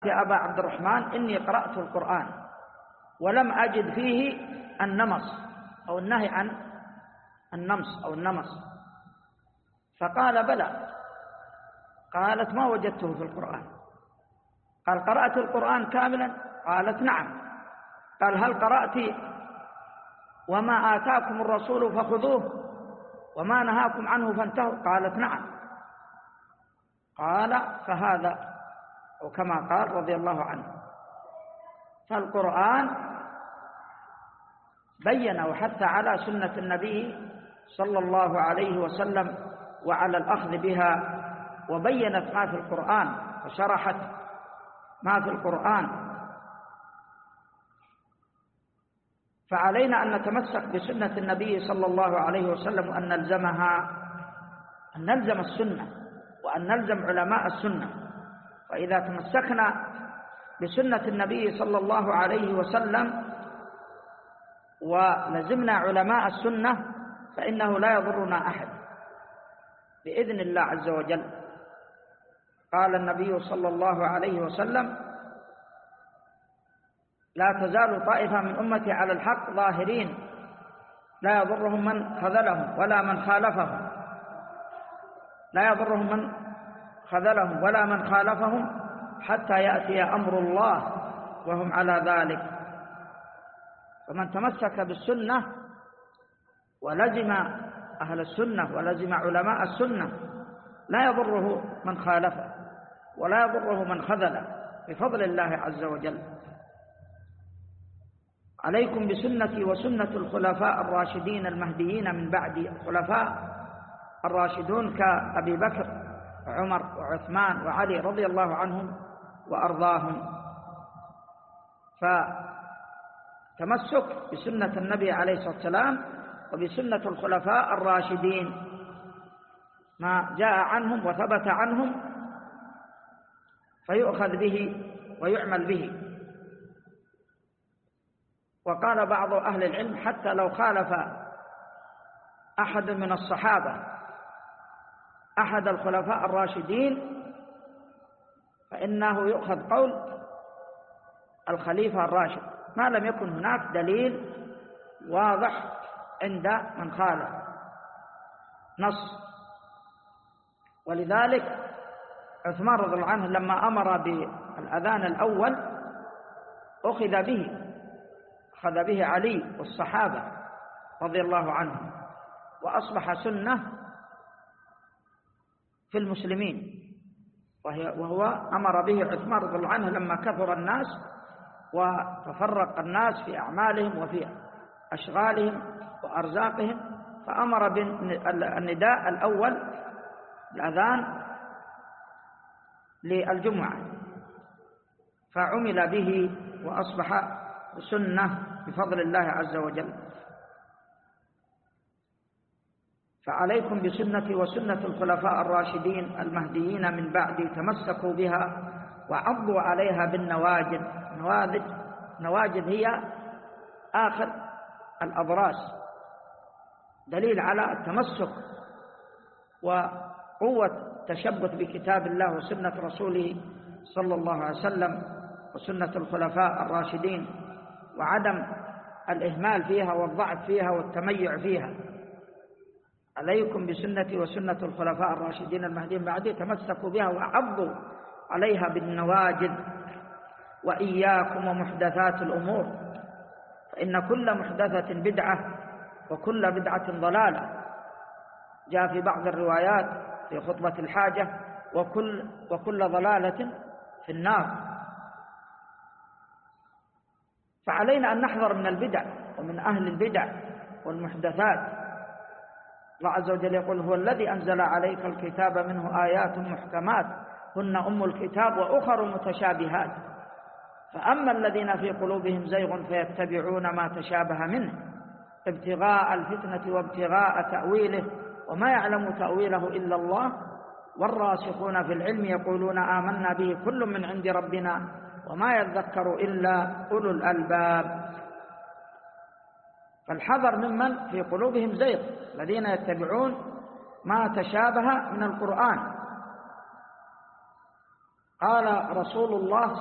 يا أبا عبد الرحمن إني قرأت القرآن ولم أجد فيه النمص أو النهي عن النمص أو النمص. فقال بلى. قالت ما وجدته في القرآن. قال قرأت القرآن كاملا؟ قالت نعم. قال هل قرأت وما آتاكم الرسول فخذوه وما نهاكم عنه فانتهوا؟ قالت نعم. قال فهذا، وكما قال رضي الله عنه، فالقرآن بين وحث على سنة النبي صلى الله عليه وسلم وعلى الأخذ بها، وبينت ما في القرآن وشرحت ما في القرآن. فعلينا أن نتمسك بسنة النبي صلى الله عليه وسلم وأن نلزمها، أن نلزم السنة وأن نلزم علماء السنة. فإذا تمسكنا بسنة النبي صلى الله عليه وسلم ولزمنا علماء السنة فإنه لا يضرنا أحد بإذن الله عز وجل. قال النبي صلى الله عليه وسلم لا تزال طائفة من أمتي على الحق ظاهرين لا يضرهم من خذلهم ولا من خالفهم، لا يضرهم من خذلهم ولا من خالفهم حتى يأتي أمر الله وهم على ذلك. فمن تمسك بالسنة ولزم أهل السنة ولزم علماء السنة لا يضره من خالفه ولا يضره من خذله بفضل الله عز وجل. عليكم بسنتي وسنة الخلفاء الراشدين المهديين من بعدي. الخلفاء الراشدون كأبي بكر وعمر وعثمان وعلي رضي الله عنهم وأرضاهم. فتمسك بسنة النبي عليه الصلاة والسلام وبسنة الخلفاء الراشدين ما جاء عنهم وثبت عنهم فيؤخذ به ويعمل به. وقال بعض أهل العلم حتى لو خالف أحد من الصحابة أحد الخلفاء الراشدين فإنه يؤخذ قول الخليفة الراشد ما لم يكن هناك دليل واضح عند من خالف نص. ولذلك عثمان رضي الله عنه لما أمر بالأذان الأول أخذ به علي والصحابة رضي الله عنهم وأصبح سنة في المسلمين، وهو أمر به عثمان رضي الله عنه لما كثر الناس وتفرق الناس في أعمالهم وفي أشغالهم وأرزاقهم، فأمر بالنداء الأول الأذان للجمعة فعمل به وأصبح سنة بفضل الله عز وجل. فعليكم بسنتي وسنة الخلفاء الراشدين المهديين من بعدي تمسكوا بها وعضوا عليها بالنواجذ. نواجذ هي آخر الأضراس، دليل على التمسك وقوة التشبث بكتاب الله وسنة رسوله صلى الله عليه وسلم وسنة الخلفاء الراشدين، وعدم الإهمال فيها والضعف فيها والتميع فيها. عليكم بسنتي وسنة الخلفاء الراشدين المهديين بعدي تمسكوا بها وعضوا عليها بالنواجذ. وإياكم ومحدثات الأمور فإن كل محدثة بدعة وكل بدعة ضلالة. جاء في بعض الروايات في خطبة الحاجة وكل ضلالة في النار. فعلينا أن نحذر من البدع ومن أهل البدع والمحدثات. الله عز وجل يقول هو الذي أنزل عليك الكتاب منه آيات محكمات هن أم الكتاب وأخر متشابهات فأما الذين في قلوبهم زيغ فيتبعون ما تشابه منه ابتغاء الفتنة وابتغاء تأويله وما يعلم تأويله إلا الله والراسخون في العلم يقولون آمنا به كل من عند ربنا وما يذكر إلا أولو الألباب. فالحذر ممن في قلوبهم زيغ الذين يتبعون ما تشابه من القرآن. قال رسول الله